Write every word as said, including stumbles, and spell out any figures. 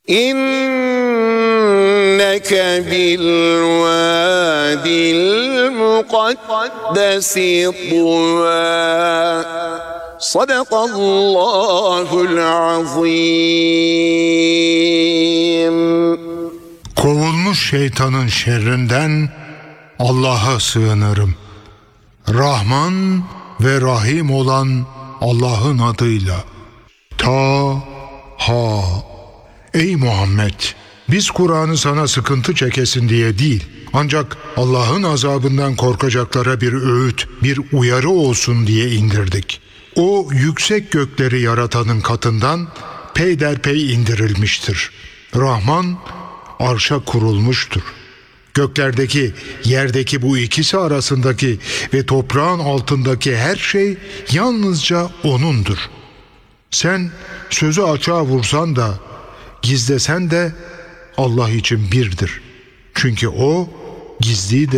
İnneke bil vadil mukaddesi tuva. Sadakallahul azim. Kovulmuş şeytanın şerrinden Allah'a sığınırım. Rahman ve Rahim olan Allah'ın adıyla. Ta-ha. Ey Muhammed! Biz Kur'an'ı sana sıkıntı çekesin diye değil, ancak Allah'ın azabından korkacaklara bir öğüt, bir uyarı olsun diye indirdik. O yüksek gökleri yaratanın katından peyderpey indirilmiştir. Rahman arşa kurulmuştur. Göklerdeki, yerdeki bu ikisi arasındaki ve toprağın altındaki her şey yalnızca O'nundur. Sen sözü açığa vursan da, gizlesen de Allah için birdir. Çünkü O gizliyi de